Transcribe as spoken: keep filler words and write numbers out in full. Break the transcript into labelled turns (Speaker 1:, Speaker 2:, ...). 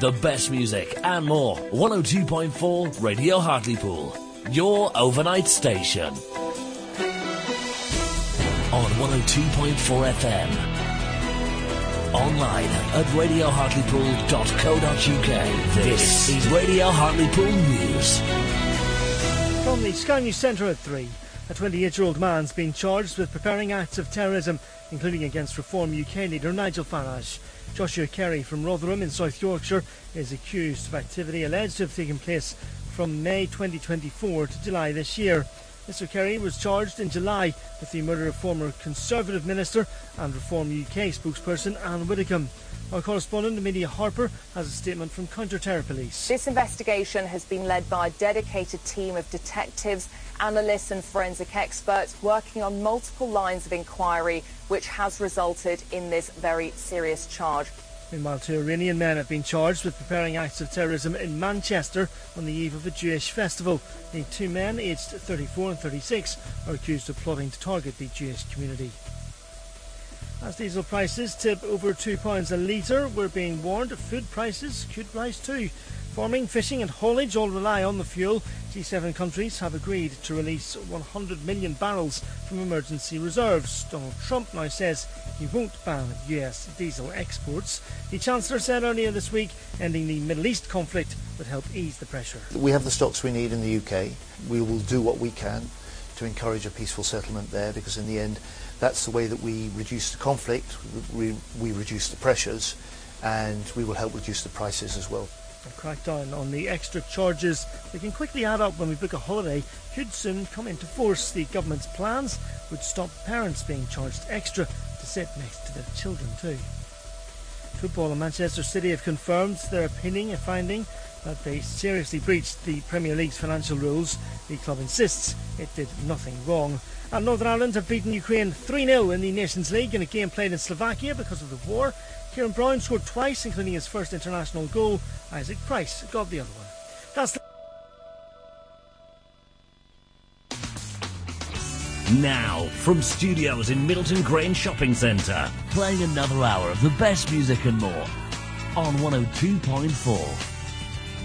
Speaker 1: The best music and more. one oh two point four Radio Hartlepool. Your overnight station. On one oh two point four F M. Online at radio hartlepool dot co dot uk. This is Radio Hartlepool News.
Speaker 2: From the Sky News Centre at three. A twenty-eight-year-old man's been charged with preparing acts of terrorism, including against Reform U K leader Nigel Farage. Joshua Kerry from Rotherham in South Yorkshire is accused of activity alleged to have taken place from May twenty twenty-four to July this year. Mr Kerry was charged in July with the murder of former Conservative Minister and Reform U K spokesperson Anne Widdecombe. Our correspondent Amelia Harper has a statement from Counter-Terror Police.
Speaker 3: This investigation has been led by a dedicated team of detectives, analysts and forensic experts working on multiple lines of inquiry, which has resulted in this very serious charge.
Speaker 2: Meanwhile, two Iranian men have been charged with preparing acts of terrorism in Manchester on the eve of a Jewish festival. The two men, aged thirty-four and thirty-six, are accused of plotting to target the Jewish community. As diesel prices tip over two pounds a litre, we're being warned food prices could rise too. Farming, fishing and haulage all rely on the fuel. G seven countries have agreed to release one hundred million barrels from emergency reserves. Donald Trump now says he won't ban U S diesel exports. The Chancellor said earlier this week ending the Middle East conflict would help ease the pressure.
Speaker 4: We have the stocks we need in the U K. We will do what we can to encourage a peaceful settlement there, because in the end that's the way that we reduce the conflict, we, we reduce the pressures, and we will help reduce the prices as well.
Speaker 2: A crackdown on the extra charges that can quickly add up when we book a holiday could soon come into force. The government's plans would stop parents being charged extra to sit next to their children too. Football and Manchester City have confirmed they're appealing a finding that they seriously breached the Premier League's financial rules. The club insists it did nothing wrong. And Northern Ireland have beaten Ukraine three nil in the Nations League in a game played in Slovakia because of the war. Kieran Brown scored twice, including his first international goal. Isaac Price got the other one. That's the
Speaker 1: Now, from studios in Middleton Grange Shopping Centre, playing another hour of the best music and more on one oh two point four